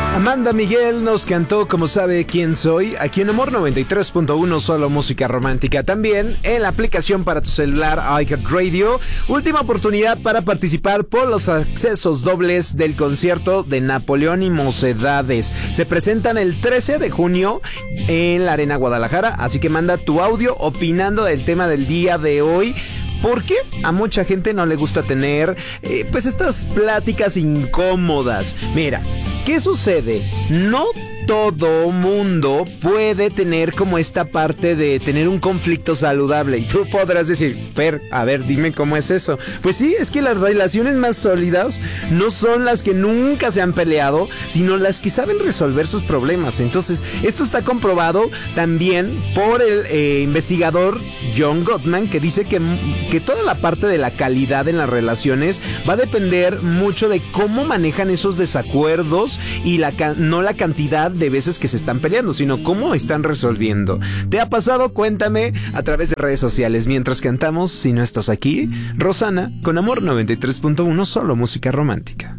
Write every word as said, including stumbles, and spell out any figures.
Amanda Miguel nos cantó Como sabe quién soy, aquí en Amor noventa y tres punto uno, solo música romántica. También en la aplicación para tu celular iHeartRadio. Última oportunidad para participar por los accesos dobles del concierto de Napoleón y Mocedades. Se presentan el trece de junio en la Arena Guadalajara, así que manda tu audio opinando del tema del día de hoy. Porque a mucha gente no le gusta tener eh, pues estas pláticas incómodas. Mira, ¿qué sucede? No todo mundo puede tener como esta parte de tener un conflicto saludable. Y tú podrás decir, Fer, a ver, dime cómo es eso. Pues sí, es que las relaciones más sólidas no son las que nunca se han peleado, sino las que saben resolver sus problemas. Entonces, esto está comprobado también por el eh, investigador John Gottman, que dice que, que toda la parte de la calidad en las relaciones va a depender mucho de cómo manejan esos desacuerdos y la, no la cantidad de veces que se están peleando, sino cómo están resolviendo. ¿Te ha pasado? Cuéntame a través de redes sociales. Mientras cantamos, si no estás aquí, Rosana con Amor noventa y tres punto uno, solo música romántica.